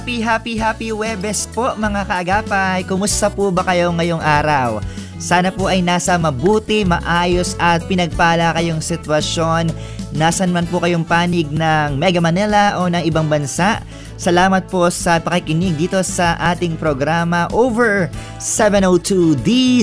Happy Webes po mga kaagapay! Kumusta po ba kayo ngayong araw? Sana po ay nasa mabuti, maayos at pinagpala kayong sitwasyon. Nasan man po kayong panig ng Mega Manila o ng ibang bansa. Salamat po sa pakikinig dito sa ating programa over 702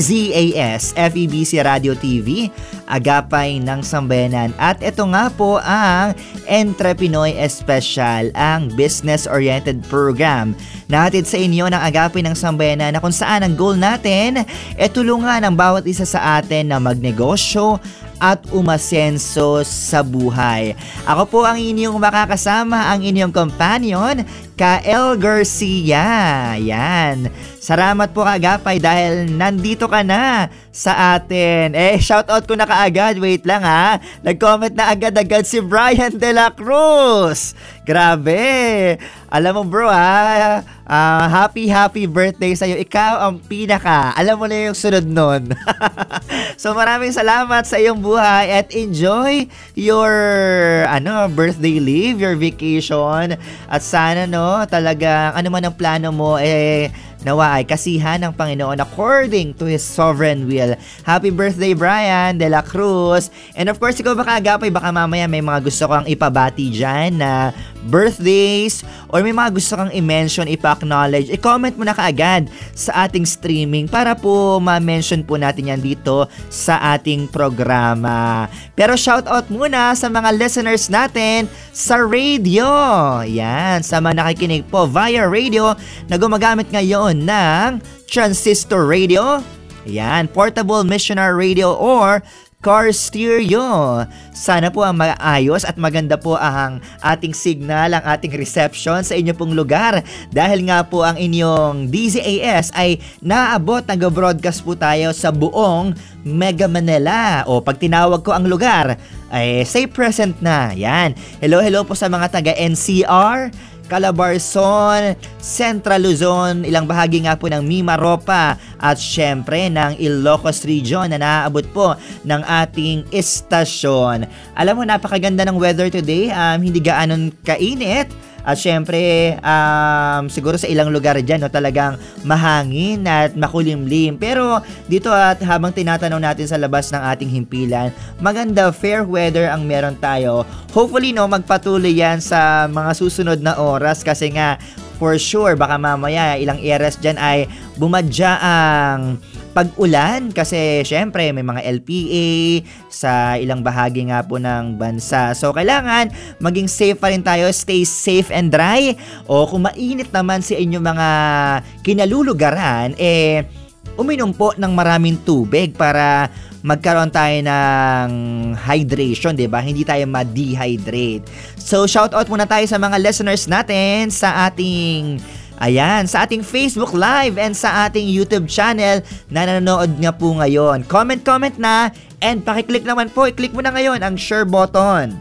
DZAS FEBC Radio TV, Agapay ng Sambayanan. At ito nga po ang Entrepinoy Special, ang business-oriented program na hatid sa inyo ng Agapay ng Sambayanan, na kung saan ang goal natin ay tulungan ang bawat isa sa atin na magnegosyo at umasenso sa buhay. Ako po ang inyong makakasama, ang inyong companion, Kael Garcia. Yan. Salamat po kaagapay dahil nandito ka na sa atin. Shoutout ko na kaagad. Wait lang ha. Nag-comment na agad-agad si Brian De La Cruz. Grabe. Alam mo bro ha, happy birthday sa'yo. Ikaw ang pinaka. Alam mo na yung sunod nun. So maraming salamat sa iyong buhay at enjoy your birthday leave, your vacation. At sana talagang ano man ang plano mo nawa ay kasihan ng Panginoon according to His sovereign will. Happy birthday Brian De La Cruz. And of course, ikaw baka agapay, baka mamaya may mga gusto kang ipabati dyan na birthdays or may mga gusto kang i-mention, ipa-acknowledge, i-comment mo na kaagad sa ating streaming para po ma-mention po natin yan dito sa ating programa. Pero shoutout muna sa mga listeners natin sa radio. Yan, sa mga nakikinig po via radio na gumagamit ngayon ng transistor radio, yan, portable missionary radio or car stereo. Sana po ang maayos at maganda po ang ating signal, ang ating reception sa inyo pong lugar. Dahil nga po ang inyong DZAS ay naabot, nag-broadcast po tayo sa buong Mega Manila. O pag tinawag ko ang lugar, ay say present na. Yan. Hello po sa mga taga NCR, Calabarzon, Central Luzon, ilang bahagi nga po ng Mimaropa at syempre ng Ilocos Region na naaabot po ng ating istasyon. Alam mo, napakaganda ng weather today, hindi gaanon kainit. At syempre, siguro sa ilang lugar dyan, talagang mahangin at makulimlim. Pero dito at habang tinatanong natin sa labas ng ating himpilan, maganda, fair weather ang meron tayo. Hopefully, magpatuloy yan sa mga susunod na oras kasi nga, for sure, baka mamaya ilang eras dyan ay bumadya ang pag-ulan kasi syempre may mga LPA sa ilang bahagi nga po ng bansa. So kailangan maging safe pa rin tayo, stay safe and dry. O kung mainit naman sa inyong mga kinalulugaran, uminom po ng maraming tubig para magkaroon tayo ng hydration, 'di ba? Hindi tayo ma-dehydrate. So shoutout muna tayo sa mga listeners natin sa ating sa ating Facebook Live and sa ating YouTube channel na nanonood nga po ngayon. Comment na and pakiclick naman po. I-click mo na ngayon ang share button.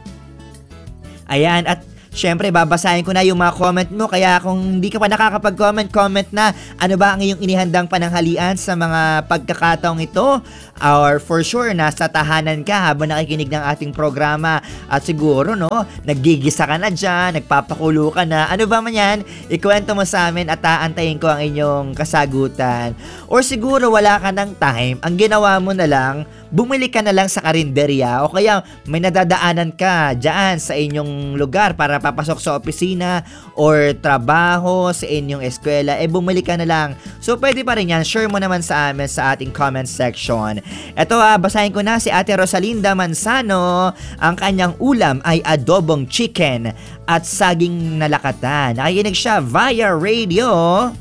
Ayan, at syempre, babasahin ko na yung mga comment mo. Kaya kung hindi ka pa nakakapag-comment, comment na. Ano ba ang iyong inihandang pananghalian sa mga pagkakataong ito? Or for sure, nasa tahanan ka habang nakikinig ng ating programa. At siguro, naggigisa ka na dyan, nagpapakulo ka na. Ano ba man yan? Ikwento mo sa amin at aantayin ko ang inyong kasagutan. Or siguro, wala ka ng time. Ang ginawa mo na lang, bumili ka na lang sa karinderya o kaya may nadadaanan ka dyan sa inyong lugar para papasok sa opisina or trabaho sa inyong eskwela, bumili ka na lang. So pwede pa rin yan, share mo naman sa amin sa ating comment section. Ito basahin ko na si Ate Rosalinda Manzano. Ang kanyang ulam ay adobong chicken at saging na lakatan. Nakikinig siya via radio.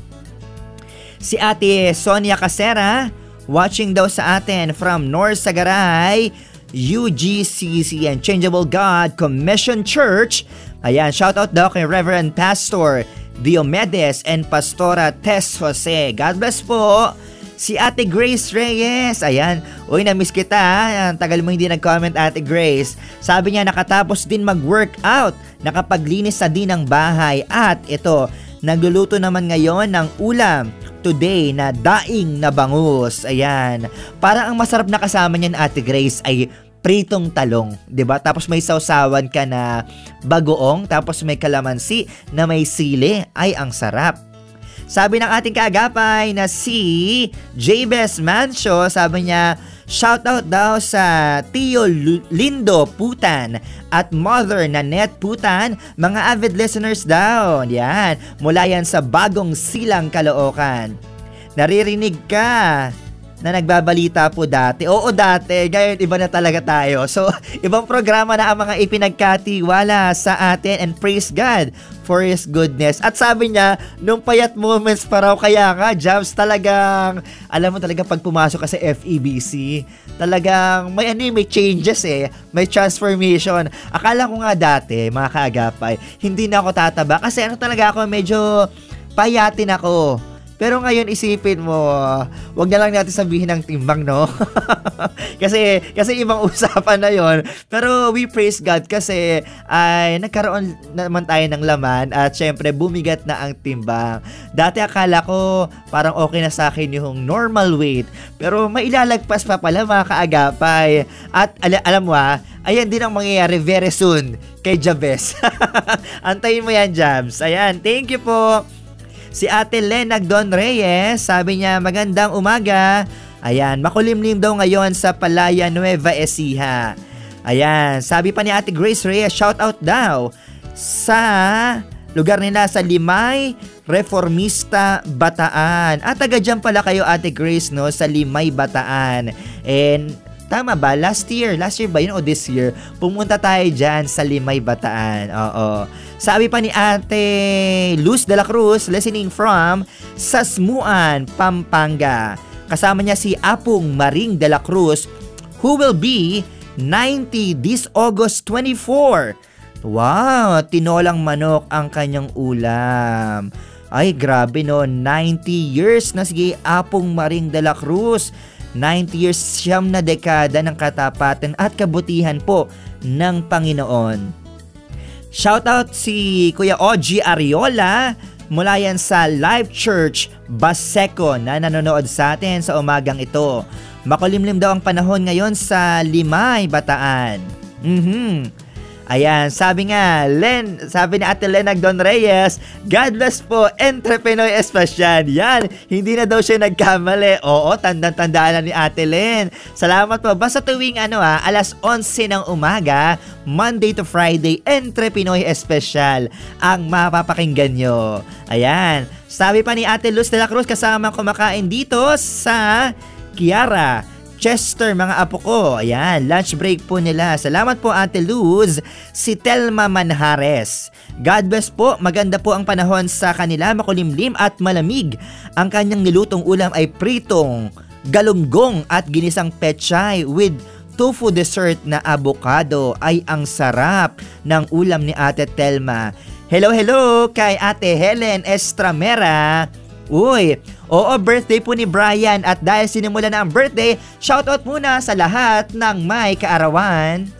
Si Ate Sonia Casera, watching daw sa atin from North Sagaray, UGCC and Changeable God Commission Church. Ayan, shoutout daw kay Reverend Pastor Diomedes and Pastora Tess Jose. God bless po. Si Ate Grace Reyes, ayan, uy, na-miss kita, tagal mo hindi nag-comment Ate Grace. Sabi niya nakatapos din mag-workout, nakapaglinis na din ng bahay at ito, nagluluto naman ngayon ng ulam today na daing na bangus. Ayan, parang ang masarap na kasama niyan Ate Grace ay pritong talong, 'di ba? Tapos may sausawan ka na bagoong, tapos may kalamansi na may sili, ay ang sarap. Sabi ng ating kaagapay na si Jabez Mancio, sabi niya, shoutout daw sa Tio Lindo Putan at Mother Nanette Putan, mga avid listeners daw. Yan, mula yan sa Bagong Silang, Caloocan. Naririnig ka na nagbabalita po dati. Oo, dati. Ngayon, iba na talaga tayo. So, ibang programa na ang mga ipinagkatiwala sa atin, and praise God for His goodness. At sabi niya, nung payat moments pa raw, kaya nga, Jobs, talagang, alam mo talaga pag pumasok ka sa FEBC, talagang may changes may transformation. Akala ko nga dati, mga kaagapay, hindi na ako tataba kasi talaga ako, medyo payatin ako. Pero ngayon isipin mo, wag na lang natin sabihin ng timbang, no? kasi ibang usapan na yon. Pero we praise God kasi ay nagkaroon naman tayo ng laman at syempre bumigat na ang timbang. Dati akala ko parang okay na sa akin yung normal weight. Pero mailalagpas pa pala, mga kaagapay. At alam mo ayan din ang mangyayari very soon kay Jabez. Antayin mo yan, Jabs. Ayan, thank you po. Si Ate Lenag Don Reyes, sabi niya, magandang umaga. Ayan, makulimlim daw ngayon sa Palaya Nueva Ecija. Ayan, sabi pa ni Ate Grace Reyes, shout out daw sa lugar nila sa Limay, Reformista, Bataan. At taga dyan pala kayo, Ate Grace, no, sa Limay, Bataan. And tama ba? Last year ba yun o this year? Pumunta tayo dyan sa Limay, Bataan. Oo. Sabi pa ni Ate Luz de la Cruz, listening from Sasmuan, Pampanga. Kasama niya si Apong Maring de la Cruz, who will be 90 this August 24. Wow, tinolang manok ang kanyang ulam. Ay, grabe no, 90 years na si Apong Maring de la Cruz. 90 years, siyam na dekada ng katapatan at kabutihan po ng Panginoon. Shoutout si Kuya Ogie Ariola mula yan sa Life Church Baseco na nanonood sa atin sa umagang ito. Makulimlim daw ang panahon ngayon sa Limay, Bataan. Ayan, sabi ni Ate Lenag Don Reyes, God bless po, Entre Pinoy Espasyan. Yan, hindi na daw siya nagkamali. Oo, tandang-tandaan na ni Ate Len. Salamat po. Basta tuwing alas 11 ng umaga, Monday to Friday, Entre Pinoy Espasyan ang mapapakinggan nyo. Ayan, sabi pa ni Ate Luz de la Cruz, kasama kumakain dito sa Kiara Chester, mga apo ko. Ayan, lunch break po nila. Salamat po, Ate Luz. Si Telma Manhares, God bless po, maganda po ang panahon sa kanila, makulimlim at malamig. Ang kanyang nilutong ulam ay pritong galunggong at ginisang pechay with tofu dessert na avocado. Ay ang sarap ng ulam ni Ate Telma. Hello kay Ate Helen Estramera. Uy, oo, birthday po ni Brian, at dahil sinimula na ang birthday, shoutout muna sa lahat ng may kaarawan.